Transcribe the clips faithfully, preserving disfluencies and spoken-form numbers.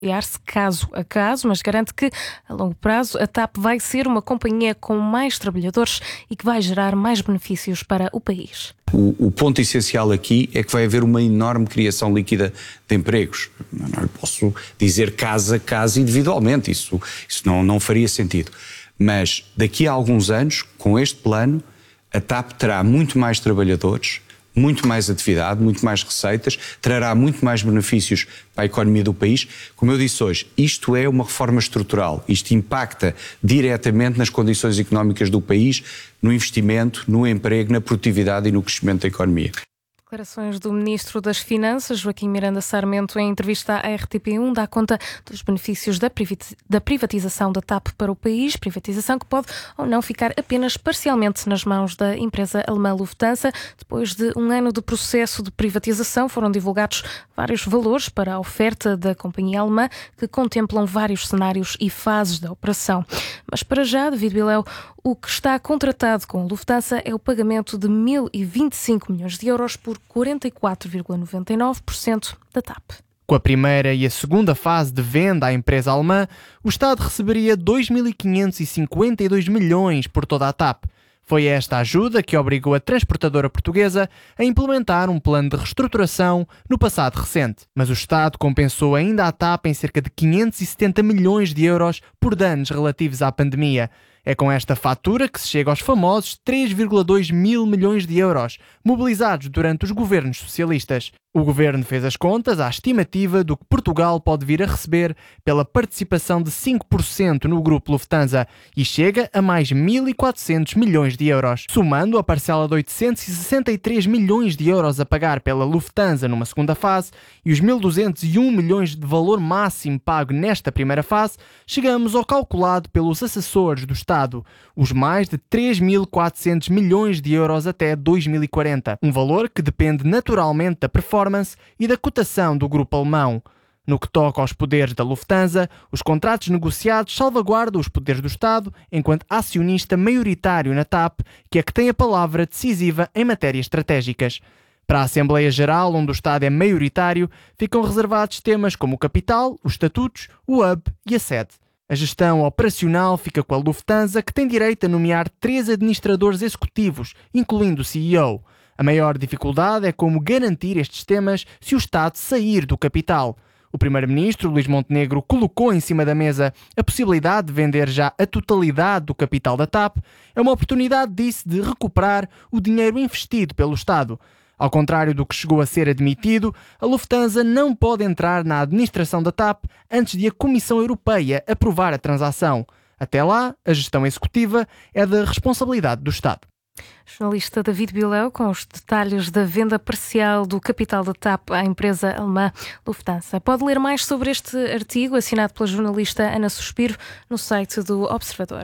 avaliar-se caso a caso, mas garante que, a longo prazo, a TAP vai ser uma companhia com mais trabalhadores e que vai gerar mais benefícios para o país. O, o ponto essencial aqui é que vai haver uma enorme criação líquida de empregos. Não lhe posso dizer casa a casa individualmente, isso, isso não, não faria sentido. Mas daqui a alguns anos, com este plano, a TAP terá muito mais trabalhadores, muito mais atividade, muito mais receitas, trará muito mais benefícios para a economia do país. Como eu disse hoje, isto é uma reforma estrutural. Isto impacta diretamente nas condições económicas do país, no investimento, no emprego, na produtividade e no crescimento da economia. Declarações do Ministro das Finanças, Joaquim Miranda Sarmento, em entrevista à R T P um, dá conta dos benefícios da privatização da TAP para o país, privatização que pode ou não ficar apenas parcialmente nas mãos da empresa alemã Lufthansa. Depois de um ano de processo de privatização, foram divulgados vários valores para a oferta da companhia alemã, que contemplam vários cenários e fases da operação. Mas para já, David Bileu, o que está contratado com a Lufthansa é o pagamento de mil e vinte e cinco milhões de euros por quarenta e quatro vírgula noventa e nove por cento da TAP. Com a primeira e a segunda fase de venda à empresa alemã, o Estado receberia dois mil quinhentos e cinquenta e dois milhões por toda a TAP. Foi esta ajuda que obrigou a transportadora portuguesa a implementar um plano de reestruturação no passado recente. Mas o Estado compensou ainda a TAP em cerca de quinhentos e setenta milhões de euros por danos relativos à pandemia. É com esta fatura que se chega aos famosos três vírgula dois mil milhões de euros, mobilizados durante os governos socialistas. O governo fez as contas à estimativa do que Portugal pode vir a receber pela participação de cinco por cento no grupo Lufthansa e chega a mais mil e quatrocentos milhões de euros. Somando a parcela de oitocentos e sessenta e três milhões de euros a pagar pela Lufthansa numa segunda fase e os mil duzentos e um milhões de valor máximo pago nesta primeira fase, chegamos ao calculado pelos assessores do Estado, os mais de três mil e quatrocentos milhões de euros até dois mil e quarenta, um valor que depende naturalmente da performance e da cotação do grupo alemão. No que toca aos poderes da Lufthansa, os contratos negociados salvaguardam os poderes do Estado enquanto acionista maioritário na TAP, que é que tem a palavra decisiva em matérias estratégicas. Para a Assembleia Geral, onde o Estado é maioritário, ficam reservados temas como o capital, os estatutos, o hub e a sede. A gestão operacional fica com a Lufthansa, que tem direito a nomear três administradores executivos, incluindo o C E O. A maior dificuldade é como garantir estes temas se o Estado sair do capital. O primeiro-ministro, Luís Montenegro, colocou em cima da mesa a possibilidade de vender já a totalidade do capital da TAP. É uma oportunidade, disse, de recuperar o dinheiro investido pelo Estado. Ao contrário do que chegou a ser admitido, a Lufthansa não pode entrar na administração da TAP antes de a Comissão Europeia aprovar a transação. Até lá, a gestão executiva é da responsabilidade do Estado. Jornalista David Bileu com os detalhes da venda parcial do capital da TAP à empresa alemã Lufthansa. Pode ler mais sobre este artigo assinado pela jornalista Ana Suspiro no site do Observador.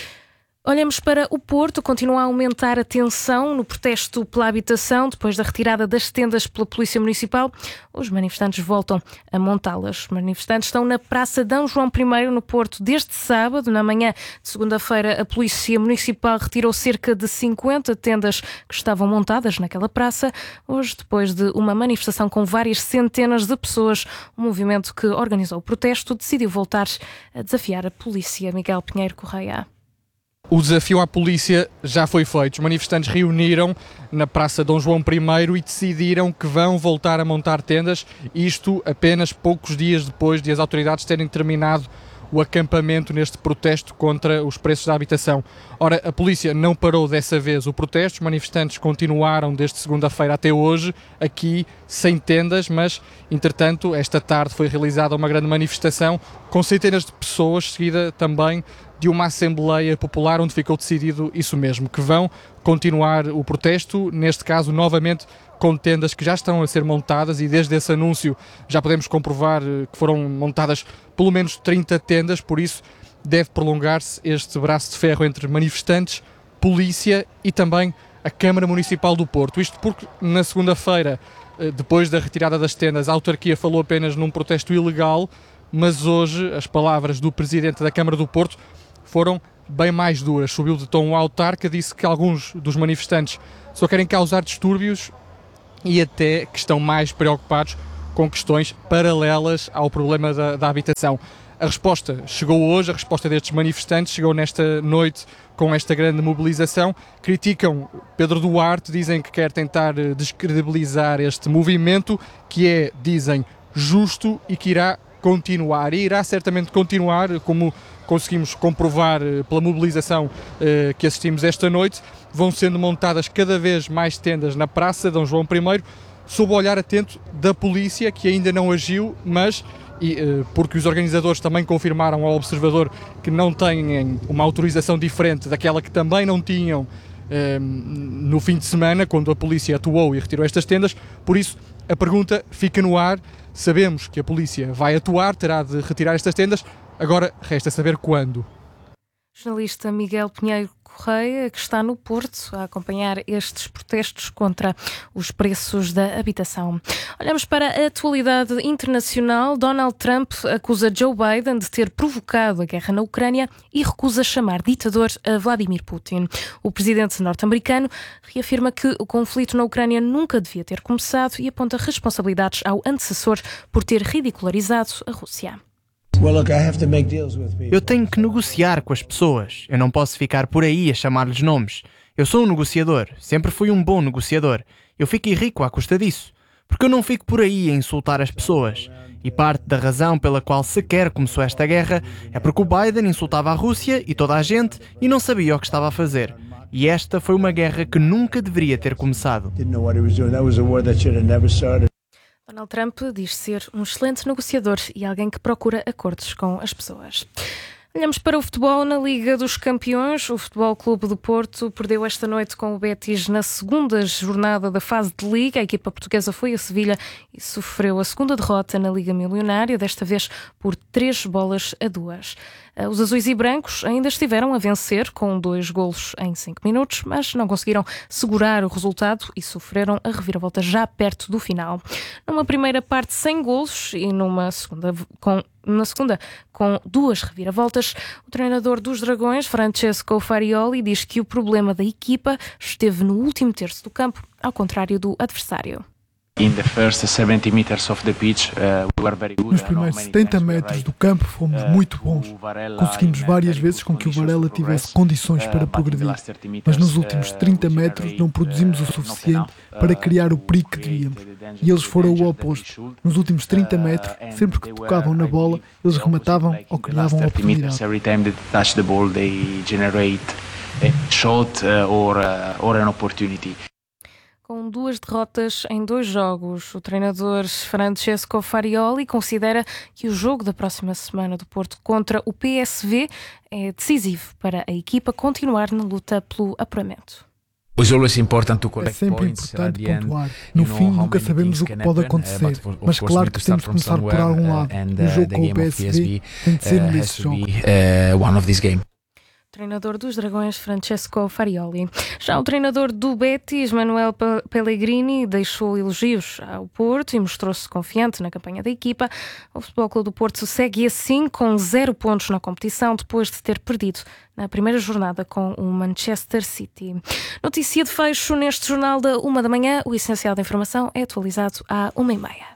Olhamos para o Porto. Continua a aumentar a tensão no protesto pela habitação. Depois da retirada das tendas pela Polícia Municipal, os manifestantes voltam a montá-las. Os manifestantes estão na Praça D. João I, no Porto, desde sábado. Na manhã de segunda-feira, a Polícia Municipal retirou cerca de cinquenta tendas que estavam montadas naquela praça. Hoje, depois de uma manifestação com várias centenas de pessoas, o movimento que organizou o protesto decidiu voltar a desafiar a polícia. Miguel Pinheiro Correia. O desafio à polícia já foi feito. Os manifestantes reuniram na Praça Dom João I e decidiram que vão voltar a montar tendas, isto apenas poucos dias depois de as autoridades terem terminado o acampamento neste protesto contra os preços da habitação. Ora, a polícia não parou dessa vez o protesto, os manifestantes continuaram desde segunda-feira até hoje, aqui sem tendas, mas, entretanto, esta tarde foi realizada uma grande manifestação com centenas de pessoas, seguida também de uma Assembleia Popular onde ficou decidido isso mesmo, que vão continuar o protesto, neste caso novamente com tendas que já estão a ser montadas e desde esse anúncio já podemos comprovar que foram montadas pelo menos trinta tendas, por isso deve prolongar-se este braço de ferro entre manifestantes, polícia e também a Câmara Municipal do Porto. Isto porque na segunda-feira, depois da retirada das tendas, a autarquia falou apenas num protesto ilegal, mas hoje as palavras do Presidente da Câmara do Porto foram bem mais duras. Subiu de tom o autarca, disse que alguns dos manifestantes só querem causar distúrbios e até que estão mais preocupados com questões paralelas ao problema da, da habitação. A resposta chegou hoje, a resposta destes manifestantes chegou nesta noite com esta grande mobilização. Criticam Pedro Duarte, dizem que quer tentar descredibilizar este movimento, que é, dizem, justo e que irá continuar. E irá certamente continuar, como conseguimos comprovar pela mobilização eh, que assistimos esta noite. Vão sendo montadas cada vez mais tendas na Praça Dom João primeiro, sob o olhar atento da polícia, que ainda não agiu, mas... E, porque os organizadores também confirmaram ao Observador que não têm uma autorização diferente daquela que também não tinham eh, no fim de semana, quando a polícia atuou e retirou estas tendas. Por isso, a pergunta fica no ar. Sabemos que a polícia vai atuar, terá de retirar estas tendas, agora resta saber quando. Jornalista Miguel Pinheiro Correia, que está no Porto a acompanhar estes protestos contra os preços da habitação. Olhamos para a atualidade internacional. Donald Trump acusa Joe Biden de ter provocado a guerra na Ucrânia e recusa chamar ditador a Vladimir Putin. O presidente norte-americano reafirma que o conflito na Ucrânia nunca devia ter começado e aponta responsabilidades ao antecessor por ter ridicularizado a Rússia. Eu tenho que negociar com as pessoas. Eu não posso ficar por aí a chamar-lhes nomes. Eu sou um negociador. Sempre fui um bom negociador. Eu fiquei rico à custa disso. Porque eu não fico por aí a insultar as pessoas. E parte da razão pela qual sequer começou esta guerra é porque o Biden insultava a Rússia e toda a gente e não sabia o que estava a fazer. E esta foi uma guerra que nunca deveria ter começado. Donald Trump diz ser um excelente negociador e alguém que procura acordos com as pessoas. Olhamos para o futebol na Liga dos Campeões. O Futebol Clube do Porto perdeu esta noite com o Betis na segunda jornada da fase de Liga. A equipa portuguesa foi a Sevilha e sofreu a segunda derrota na Liga Milionária, desta vez por três bolas a duas. Os azuis e brancos ainda estiveram a vencer com dois golos em cinco minutos, mas não conseguiram segurar o resultado e sofreram a reviravolta já perto do final. Numa primeira parte sem golos e numa segunda com, na segunda com duas reviravoltas, o treinador dos Dragões, Francesco Farioli, diz que o problema da equipa esteve no último terço do campo, ao contrário do adversário. Nos primeiros setenta metros do campo fomos muito bons. Conseguimos várias vezes com que o Varela tivesse condições para progredir, mas nos últimos trinta metros não produzimos o suficiente para criar o perigo que devíamos. E eles foram o oposto. Nos últimos trinta metros, sempre que tocavam na bola, eles rematavam ou criavam a oportunidade. Com duas derrotas em dois jogos, o treinador Francesco Farioli considera que o jogo da próxima semana do Porto contra o P S V é decisivo para a equipa continuar na luta pelo apuramento. É sempre importante pontuar. No fim, nunca sabemos o que pode acontecer, mas claro que temos de começar por algum lado. O jogo com o P S V tem de ser um desses jogos. Treinador dos Dragões, Francesco Farioli. Já o treinador do Betis, Manuel Pellegrini, deixou elogios ao Porto e mostrou-se confiante na campanha da equipa. O Futebol Clube do Porto segue assim com zero pontos na competição, depois de ter perdido na primeira jornada com o Manchester City. Notícia de fecho neste jornal da uma da manhã. O essencial da informação é atualizado à uma e meia.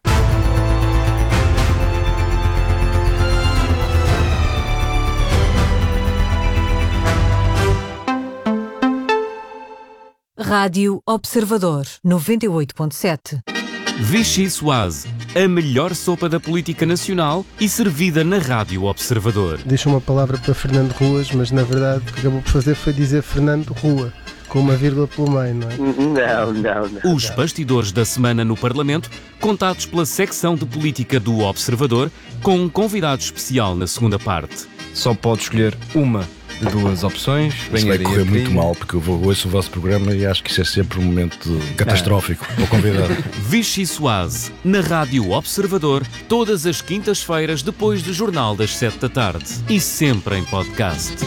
Rádio Observador, noventa e oito ponto sete. Vichy Soase, a melhor sopa da política nacional e servida na Rádio Observador. Deixa uma palavra para Fernando Ruas, mas na verdade o que acabou por fazer foi dizer Fernando Rua, com uma vírgula pelo meio, não é? Não, não, não. Os bastidores da semana no Parlamento, contados pela secção de política do Observador, com um convidado especial na segunda parte. Só pode escolher uma de duas opções. Isso vai correr muito mal, porque eu vou, ouço o vosso programa e acho que isso é sempre um momento catastrófico para o convidado. Vichy Soase, na Rádio Observador, todas as quintas-feiras depois do Jornal das sete da tarde e sempre em podcast.